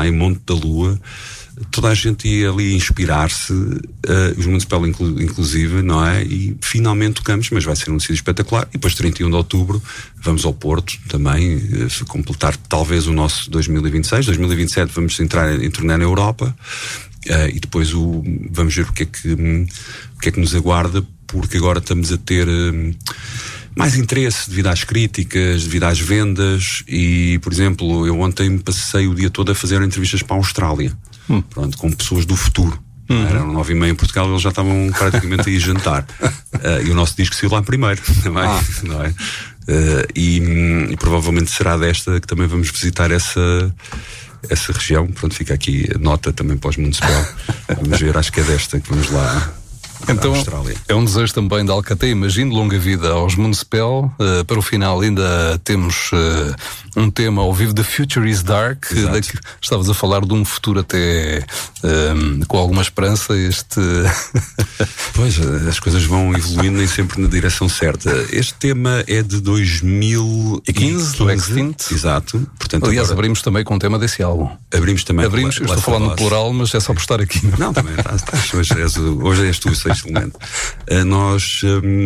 Maio, Monte da Lua. Toda a gente ia ali inspirar-se, os Municipal inclusive, não é? E finalmente tocamos, mas vai ser um sítio espetacular. E depois 31 de outubro vamos ao Porto também, completar talvez o nosso 2026. 2027 vamos entrar em turnê na Europa, e depois vamos ver o que é que nos aguarda, porque agora estamos a ter mais interesse devido às críticas, devido às vendas. E, por exemplo, eu ontem passei o dia todo a fazer entrevistas para a Austrália. Pronto, com pessoas do futuro. Eram 9h30 em Portugal, eles já estavam praticamente a ir jantar. E o nosso disco saiu lá primeiro também, não é? E provavelmente será desta que também vamos visitar essa região. Pronto, fica aqui a nota também para os Municipal. Vamos ver, acho que é desta que vamos lá. Então, é um desejo também da Alcaté, imagino, longa vida aos Municipal. Para o final ainda temos um tema ao vivo, The Future is Dark. Estavas a falar de um futuro até com alguma esperança. Pois, as coisas vão evoluindo nem sempre na direção certa. Este tema é de 2015, do Extinct. Exato. Portanto, aliás, agora abrimos também com o tema desse álbum. Abrimos também. Eu estou falando no plural, mas é só por estar aqui. Não, também estás. Hoje és tu o sexto elemento. Nós,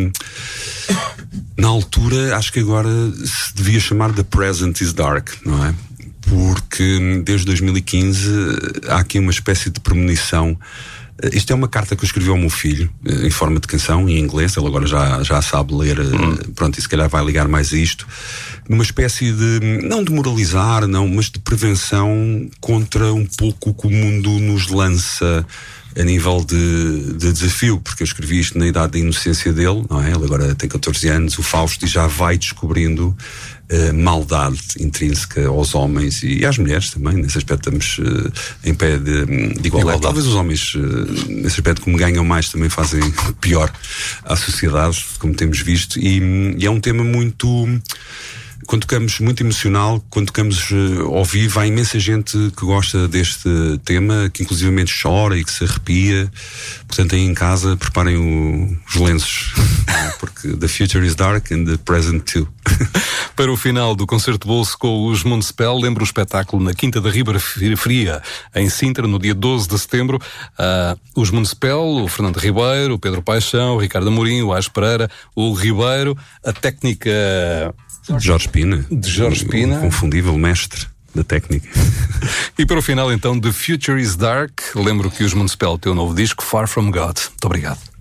na altura, acho que agora se devia chamar The Present is Dark, não é? Porque desde 2015 há aqui uma espécie de premonição. Isto é uma carta que eu escrevi ao meu filho, em forma de canção, em inglês. Ele agora já sabe ler, pronto, e se calhar vai ligar mais a isto. Numa espécie de, não de moralizar, não, mas de prevenção contra um pouco o que o mundo nos lança a nível de desafio, porque eu escrevi isto na idade da inocência dele, não é? Ele agora tem 14 anos, o Fausto, e já vai descobrindo maldade intrínseca aos homens e às mulheres também. Nesse aspecto estamos em pé de igualdade. Talvez os homens, nesse aspecto, como ganham mais, também fazem pior à sociedade, como temos visto, e é um tema muito... Quando tocamos, muito emocional, quando tocamos ao vivo, há imensa gente que gosta deste tema, que inclusivamente chora e que se arrepia. Portanto, aí em casa, preparem os lenços, porque the future is dark and the present too. Para o final do concerto bolso com os Municipal, lembro o espetáculo na Quinta da Ribeira Fria, em Sintra, no dia 12 de setembro. Os Municipal, o Fernando Ribeiro, o Pedro Paixão, o Ricardo Amorim, o Ás Pereira, o Ribeiro, a técnica... Jorge Pina. De Jorge Pina. O confundível mestre da técnica. E para o final, então, The Future is Dark. Lembro que os Municipal têm um novo disco, Far From God. Muito obrigado.